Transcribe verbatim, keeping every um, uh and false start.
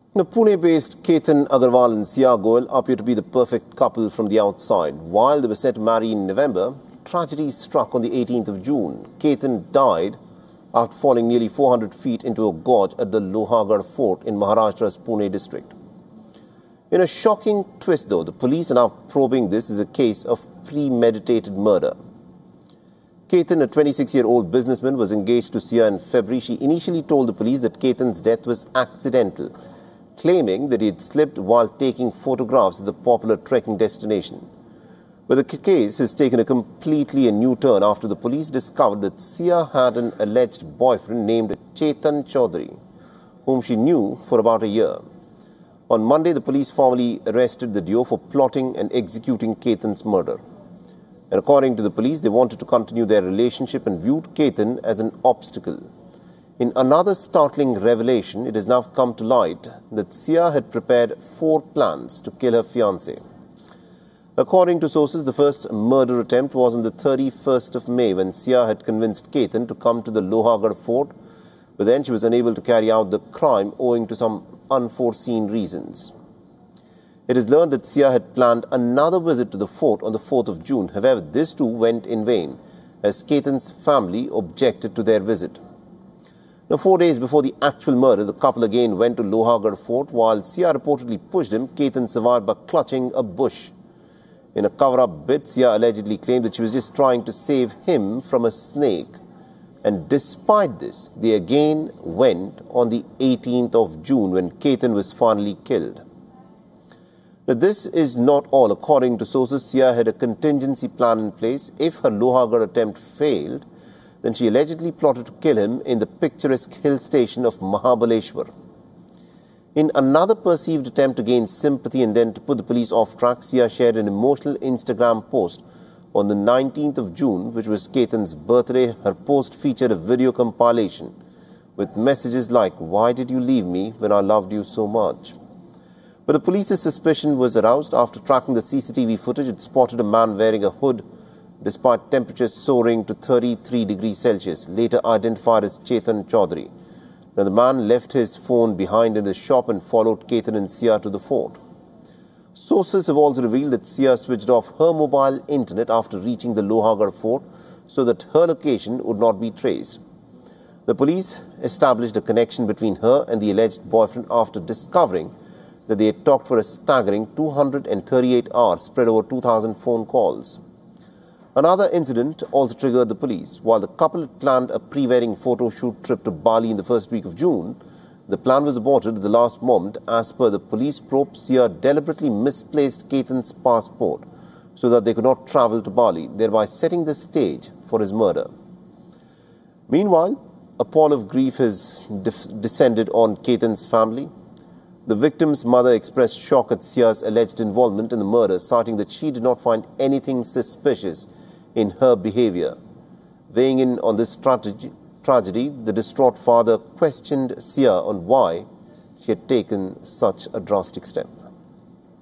The Pune-based Ketan Agarwal and Sia Goel appear to be the perfect couple from the outside. While they were set to marry in November, tragedy struck on the eighteenth of June. Ketan died after falling nearly four hundred feet into a gorge at the Lohagarh Fort in Maharashtra's Pune district. In a shocking twist, though, the police are now probing this as a case of premeditated murder. Ketan, a twenty-six-year-old businessman, was engaged to Sia in February. She initially told the police that Ketan's death was accidental, claiming that he had slipped while taking photographs of the popular trekking destination. But the case has taken a completely a new turn after the police discovered that Sia had an alleged boyfriend named Chetan Chaudhary, whom she knew for about a year. On Monday, the police formally arrested the duo for plotting and executing Ketan's murder. And according to the police, they wanted to continue their relationship and viewed Ketan as an obstacle. In another startling revelation, it has now come to light that Sia had prepared four plans to kill her fiancé. According to sources, the first murder attempt was on the thirty-first of May when Sia had convinced Ketan to come to the Lohagarh Fort, but then she was unable to carry out the crime owing to some unforeseen reasons. It is learned that Sia had planned another visit to the fort on the fourth of June. However, this too went in vain, as Ketan's family objected to their visit. Now, four days before the actual murder, the couple again went to Lohagarh Fort. While Sia reportedly pushed him, Ketan survived by clutching a bush. In a cover-up bid, Sia allegedly claimed that she was just trying to save him from a snake. And despite this, they again went on the eighteenth of June when Ketan was finally killed. Now, this is not all. According to sources, Sia had a contingency plan in place. If her Lohagarh attempt failed, then she allegedly plotted to kill him in the picturesque hill station of Mahabaleshwar. In another perceived attempt to gain sympathy and then to put the police off track, Sia shared an emotional Instagram post on the nineteenth of June, which was Ketan's birthday. Her post featured a video compilation with messages like, "Why did you leave me when I loved you so much?" But the police's suspicion was aroused after tracking the C C T V footage. It spotted a man wearing a hood despite temperatures soaring to thirty-three degrees Celsius, later identified as Chetan Chaudhary. Now, the man left his phone behind in the shop and followed Ketan and Sia to the fort. Sources have also revealed that Sia switched off her mobile internet after reaching the Lohagarh Fort so that her location would not be traced. The police established a connection between her and the alleged boyfriend after discovering that they had talked for a staggering two hundred thirty-eight hours spread over two thousand phone calls. Another incident also triggered the police. While the couple had planned a pre-wedding photo shoot trip to Bali in the first week of June, the plan was aborted at the last moment. As per the police probe, Sia deliberately misplaced Ketan's passport so that they could not travel to Bali, thereby setting the stage for his murder. Meanwhile, a pall of grief has descended on Ketan's family. The victim's mother expressed shock at Sia's alleged involvement in the murder, citing that she did not find anything suspicious in her behavior. Weighing in on this tragedy, tragedy, the distraught father questioned Sia on why she had taken such a drastic step.